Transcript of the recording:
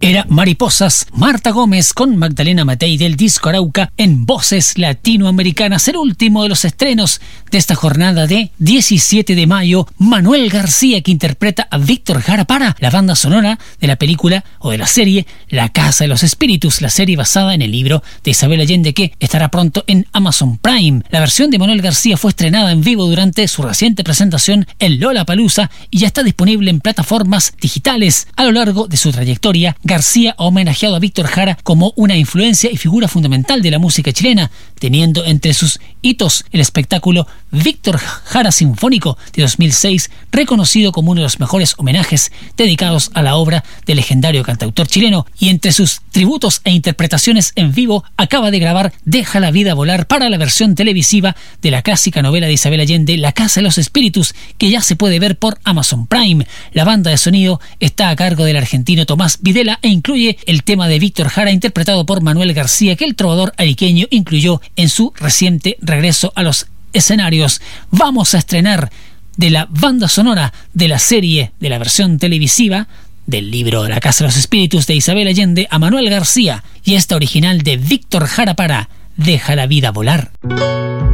Era Mariposas, Marta Gómez con Magdalena Matei del disco Arauca en Voces Latinoamericanas, el último de los estrenos de esta jornada de 17 de mayo. Manuel García, que interpreta a Víctor Jara para la banda sonora de la película o de la serie La Casa de los Espíritus, la serie basada en el libro de Isabel Allende, que estará pronto en Amazon Prime. La versión de Manuel García fue estrenada en vivo durante su reciente presentación en Lollapalooza y ya está disponible en plataformas digitales. A lo largo de su trayectoria, García ha homenajeado a Víctor Jara como una influencia y figura fundamental de la música chilena, teniendo entre sus hitos el espectáculo Víctor Jara Sinfónico de 2006, reconocido como uno de los mejores homenajes dedicados a la obra del legendario cantautor chileno, y entre sus tributos e interpretaciones en vivo acaba de grabar Deja la vida volar para la versión televisiva de la clásica novela de Isabel Allende, La Casa de los Espíritus, que ya se puede ver por Amazon Prime. La banda de sonido está a cargo del argentino Tomás Videla e incluye el tema de Víctor Jara interpretado por Manuel García, que el trovador ariqueño incluyó en su reciente regreso a los escenarios. Vamos a estrenar de la banda sonora de la serie, de la versión televisiva del libro La Casa de los Espíritus de Isabel Allende, a Manuel García, y esta original de Víctor Jara para Deja la vida volar.